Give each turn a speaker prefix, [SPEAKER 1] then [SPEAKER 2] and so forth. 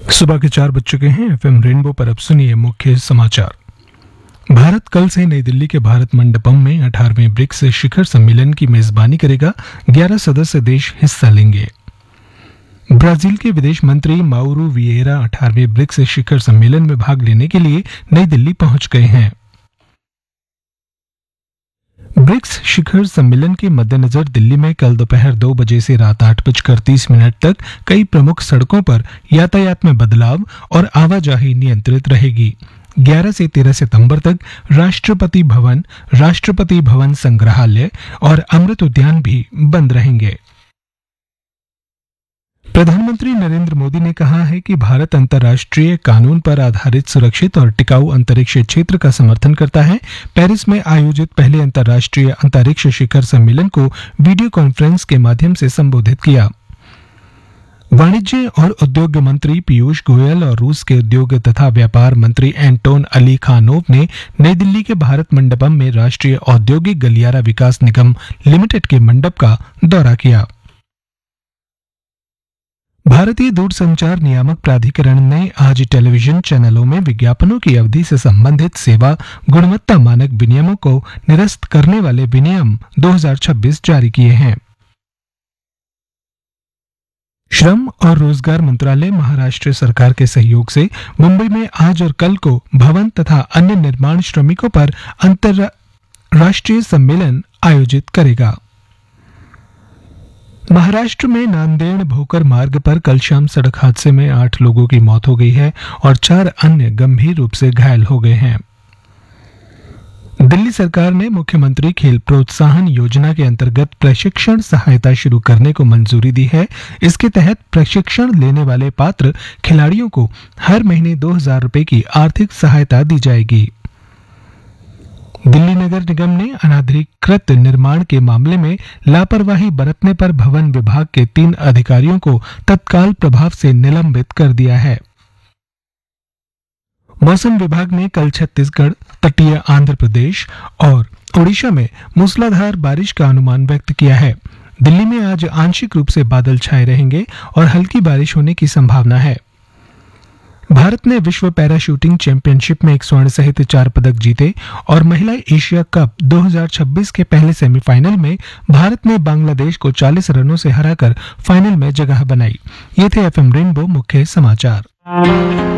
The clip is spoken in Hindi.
[SPEAKER 1] सुबह के 4 बज चुके हैं। एफएम रेनबो पर अब सुनिए मुख्य समाचार। भारत कल से नई दिल्ली के भारत मंडपम में 18वें ब्रिक्स शिखर सम्मेलन की मेजबानी करेगा। 11 सदस्य देश हिस्सा लेंगे। ब्राजील के विदेश मंत्री माउरो विएरा 18वें ब्रिक्स शिखर सम्मेलन में भाग लेने के लिए नई दिल्ली पहुंच गए हैं। ब्रिक्स शिखर सम्मेलन के मद्देनजर दिल्ली में कल दोपहर 2 बजे से रात 8:30 तक कई प्रमुख सड़कों पर यातायात में बदलाव और आवाजाही नियंत्रित रहेगी। 11 से 13 सितंबर तक राष्ट्रपति भवन संग्रहालय और अमृत उद्यान भी बंद रहेंगे। प्रधानमंत्री नरेंद्र मोदी ने कहा है कि भारत अंतर्राष्ट्रीय कानून पर आधारित सुरक्षित और टिकाऊ अंतरिक्ष क्षेत्र का समर्थन करता है। पेरिस में आयोजित पहले अंतर्राष्ट्रीय अंतरिक्ष शिखर सम्मेलन को वीडियो कॉन्फ्रेंस के माध्यम से संबोधित किया। वाणिज्य और उद्योग मंत्री पीयूष गोयल और रूस के उद्योग तथा व्यापार मंत्री एंटोन अली खानोव ने नई दिल्ली के भारत मंडपम में राष्ट्रीय औद्योगिक गलियारा विकास निगम लिमिटेड के मंडप का दौरा किया। भारतीय दूरसंचार नियामक प्राधिकरण ने आज टेलीविजन चैनलों में विज्ञापनों की अवधि से संबंधित सेवा गुणवत्ता मानक विनियमों को निरस्त करने वाले विनियम 2026 जारी किए हैं। श्रम और रोजगार मंत्रालय महाराष्ट्र सरकार के सहयोग से मुंबई में आज और कल को भवन तथा अन्य निर्माण श्रमिकों पर अंतरराष्ट्रीय सम्मेलन आयोजित करेगा। महाराष्ट्र में नांदेड़ भोकर मार्ग पर कल शाम सड़क हादसे में 8 लोगों की मौत हो गई है और 4 अन्य गंभीर रूप से घायल हो गए हैं। दिल्ली सरकार ने मुख्यमंत्री खेल प्रोत्साहन योजना के अंतर्गत प्रशिक्षण सहायता शुरू करने को मंजूरी दी है। इसके तहत प्रशिक्षण लेने वाले पात्र खिलाड़ियों को हर महीने 2000 रुपए की आर्थिक सहायता दी जाएगी। दिल्ली नगर निगम ने अनाधिकृत निर्माण के मामले में लापरवाही बरतने पर भवन विभाग के 3 अधिकारियों को तत्काल प्रभाव से निलंबित कर दिया है। मौसम विभाग ने कल छत्तीसगढ़, तटीय आंध्र प्रदेश और ओडिशा में मूसलाधार बारिश का अनुमान व्यक्त किया है। दिल्ली में आज आंशिक रूप से बादल छाए रहेंगे और हल्की बारिश होने की संभावना है। भारत ने विश्व पैरा शूटिंग चैंपियनशिप में 1 स्वर्ण सहित 4 पदक जीते और महिला एशिया कप 2026 के पहले सेमीफाइनल में भारत ने बांग्लादेश को 40 रनों से हराकर फाइनल में जगह बनाई। ये थे एफएम रेनबो मुख्य समाचार।